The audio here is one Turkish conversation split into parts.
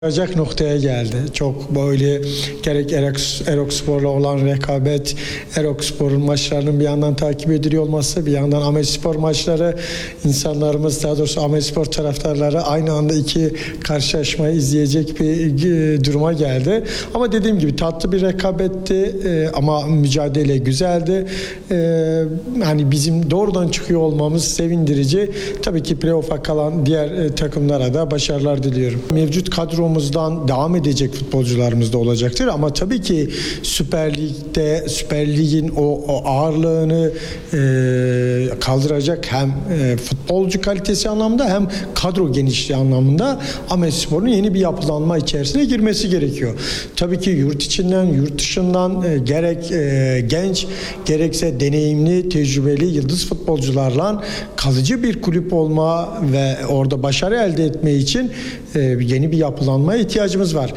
Olacak noktaya geldi. Çok böyle gerek Erokspor'la olan rekabet, Erokspor'un maçlarının bir yandan takip ediliyor olması, bir yandan Ahmetspor maçları, insanlarımız, daha doğrusu Ahmetspor taraftarları aynı anda iki karşılaşmayı izleyecek bir duruma geldi. Ama dediğim gibi tatlı bir rekabetti ama mücadele güzeldi. Hani bizim doğrudan çıkıyor olmamız sevindirici. Tabii ki playoff'a kalan diğer takımlara da başarılar diliyorum. Mevcut kadromuzdan devam edecek futbolcularımız da olacaktır ama tabii ki Süper Lig'in o ağırlığını kaldıracak hem futbolcu kalitesi anlamında hem kadro genişliği anlamında Ahmetspor'un yeni bir yapılanma içerisine girmesi gerekiyor. Tabii ki yurt içinden, yurt dışından gerek genç gerekse deneyimli, tecrübeli yıldız futbolcularla kalıcı bir kulüp olma ve orada başarı elde etme için yeni bir yapılanmaya ihtiyacımız var.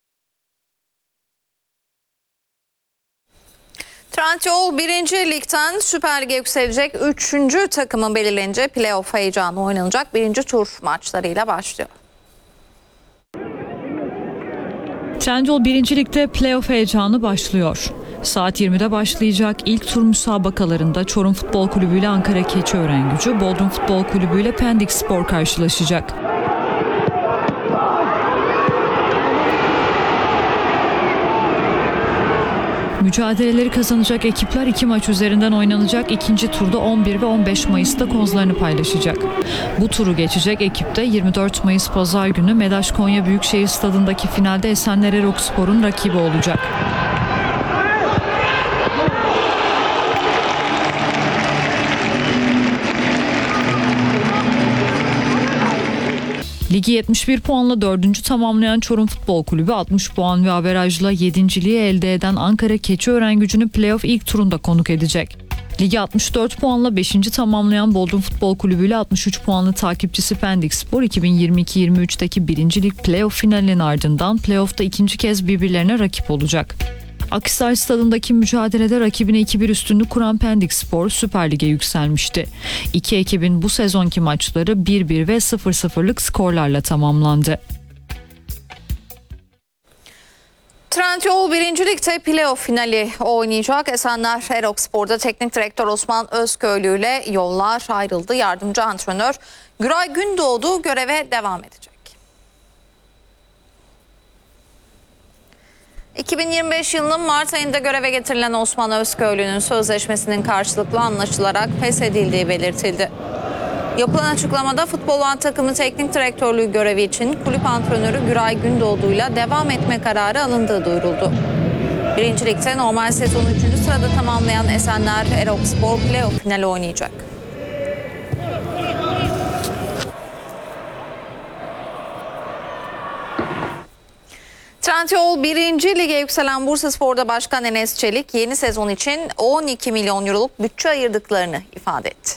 Trendyol 1. Lig'den Süper Lig'e yükselecek 3. takımın belirlenince playoff heyecanı oynanacak 1. tur maçlarıyla başlıyor. Trendyol 1. Lig'de playoff heyecanı başlıyor. Saat 20'de başlayacak ilk tur müsabakalarında Çorum Futbol Kulübü ile Ankara Keçiörengucu, Bodrum Futbol Kulübü ile Pendik Spor karşılaşacak. Mücadeleleri kazanacak ekipler 2 maç üzerinden oynanacak ikinci turda 11 ve 15 Mayıs'ta kozlarını paylaşacak. Bu turu geçecek ekipte 24 Mayıs Pazar günü Medaş Konya Büyükşehir Stadı'ndaki finalde Esenler Erokspor'un rakibi olacak. Ligi 71 puanla 4. tamamlayan Çorum Futbol Kulübü 60 puan ve averajla 7.liği elde eden Ankara Keçiörengucu'nu playoff ilk turunda konuk edecek. Ligi 64 puanla 5. tamamlayan Bodrum Futbol Kulübü ile 63 puanlı takipçisi Pendik Spor 2022-23'teki 1. Lig playoff finalinin ardından playoff'ta ikinci kez birbirlerine rakip olacak. Akhisar Stadı'ndaki mücadelede rakibine 2-1 üstünlük kuran Pendik Spor Süper Lig'e yükselmişti. İki ekibin bu sezonki maçları 1-1 ve 0-0'lık skorlarla tamamlandı. Trendyol 1. Lig'de playoff finali oynayacak. Esenler Erokspor'da teknik direktör Osman Özköylü ile yollar ayrıldı. Yardımcı antrenör Güray Gündoğdu göreve devam edecek. 2025 yılının Mart ayında göreve getirilen Osman Özköylü'nün sözleşmesinin karşılıklı anlaşılarak feshedildiği belirtildi. Yapılan açıklamada Futbol One takımı teknik direktörlüğü görevi için kulüp antrenörü Güray Gündoğdu'yla devam etme kararı alındığı duyuruldu. 1. Lig'de normal sezonu 3. sırada tamamlayan Esenler Erokspor playoff finali oynayacak. Trendyol 1. Lig'e yükselen Bursaspor'da Başkan Enes Çelik yeni sezon için 12 milyon euroluk bütçe ayırdıklarını ifade etti.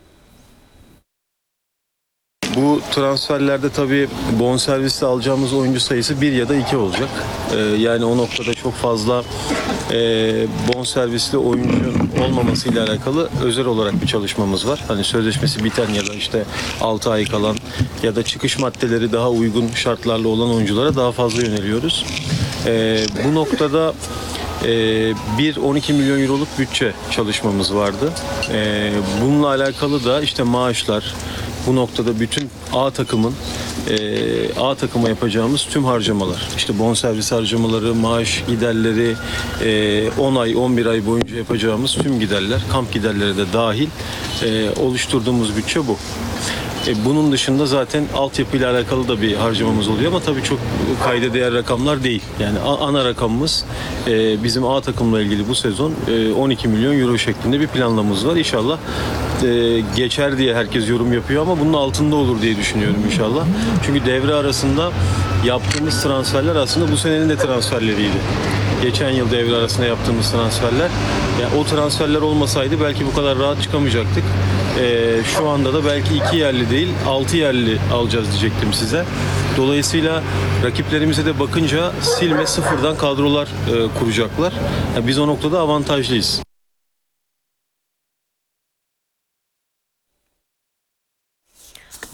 Bu transferlerde tabii bonservisle alacağımız oyuncu sayısı 1 ya da 2 olacak. Yani o noktada çok fazla bonservisli oyuncu olmamasıyla alakalı özel olarak bir çalışmamız var. Hani sözleşmesi biten ya da işte 6 ay kalan ya da çıkış maddeleri daha uygun şartlarla olan oyunculara daha fazla yöneliyoruz. Bu noktada bir 12 milyon euroluk bütçe çalışmamız vardı. Bununla alakalı da işte maaşlar, bu noktada bütün A takıma yapacağımız tüm harcamalar, işte bonservis harcamaları, maaş giderleri, 10 ay 11 ay boyunca yapacağımız tüm giderler, kamp giderleri de dahil oluşturduğumuz bütçe bu. Bunun dışında zaten altyapıyla alakalı da bir harcamamız oluyor ama tabii çok kayda değer rakamlar değil. Yani ana rakamımız bizim A takımla ilgili bu sezon 12 milyon euro şeklinde bir planlamamız var. İnşallah geçer diye herkes yorum yapıyor ama bunun altında olur diye düşünüyorum inşallah. Çünkü devre arasında yaptığımız transferler aslında bu senenin de transferleriydi. Geçen yıl devre arasında yaptığımız transferler. Yani o transferler olmasaydı belki bu kadar rahat çıkamayacaktık. Şu anda da belki 2 yerli değil 6 yerli alacağız diyecektim size. Dolayısıyla rakiplerimize de bakınca silme sıfırdan kadrolar kuracaklar. Yani biz o noktada avantajlıyız.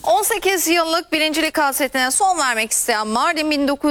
18 yıllık birincilik hasretine son vermek isteyen Mardin